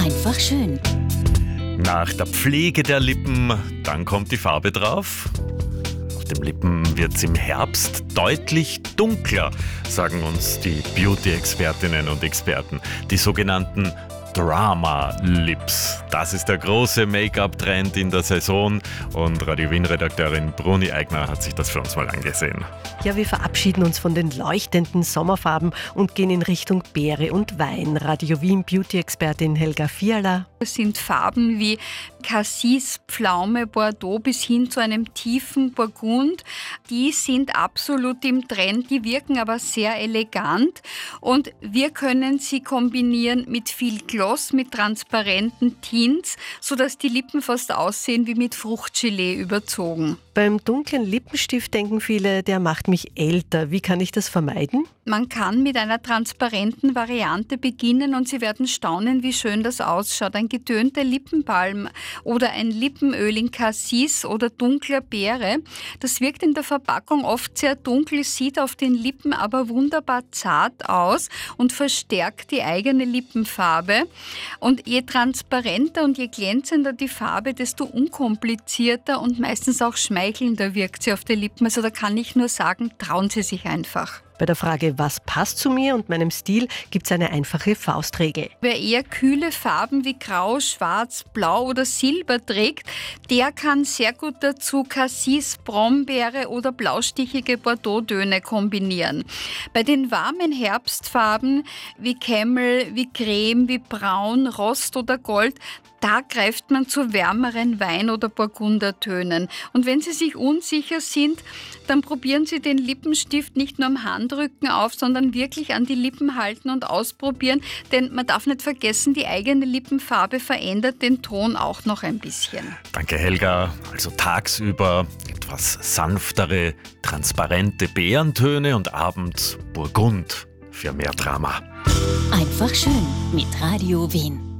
Einfach schön. Nach der Pflege der Lippen, dann kommt die Farbe drauf. Auf den Lippen wird es im Herbst deutlich dunkler, sagen uns die Beauty-Expertinnen und Experten. Die sogenannten Drama Lips. Das ist der große Make-up-Trend in der Saison und Radio Wien-Redakteurin Bruni Eigner hat sich das für uns mal angesehen. Ja, wir verabschieden uns von den leuchtenden Sommerfarben und gehen in Richtung Beere und Wein. Radio Wien Beauty-Expertin Helga Fiala. Es sind Farben wie Cassis, Pflaume, Bordeaux bis hin zu einem tiefen Burgund. Die sind absolut im Trend, die wirken aber sehr elegant und wir können sie kombinieren mit viel Gloss, mit transparenten Tints, sodass die Lippen fast aussehen wie mit Fruchtgelee überzogen. Beim dunklen Lippenstift denken viele, der macht mich älter. Wie kann ich das vermeiden? Man kann mit einer transparenten Variante beginnen und Sie werden staunen, wie schön das ausschaut. Ein getönter Lippenbalm oder ein Lippenöl in Cassis oder dunkler Beere. Das wirkt in der Verpackung oft sehr dunkel, sieht auf den Lippen aber wunderbar zart aus und verstärkt die eigene Lippenfarbe. Und je transparenter und je glänzender die Farbe, desto unkomplizierter und meistens auch schmeichelnder wirkt sie auf die Lippen. Also da kann ich nur sagen, trauen Sie sich einfach. Bei der Frage, was passt zu mir und meinem Stil, gibt es eine einfache Faustregel. Wer eher kühle Farben wie Grau, Schwarz, Blau oder Silber trägt, der kann sehr gut dazu Cassis, Brombeere oder blaustichige Bordeaux-Töne kombinieren. Bei den warmen Herbstfarben wie Camel, wie Creme, wie Braun, Rost oder Gold, da greift man zu wärmeren Wein- oder Burgundertönen. Und wenn Sie sich unsicher sind, dann probieren Sie den Lippenstift nicht nur am Handrücken auf, sondern wirklich an die Lippen halten und ausprobieren. Denn man darf nicht vergessen, die eigene Lippenfarbe verändert den Ton auch noch ein bisschen. Danke Helga. Also tagsüber etwas sanftere, transparente Beerentöne und abends Burgund für mehr Drama. Einfach schön mit Radio Wien.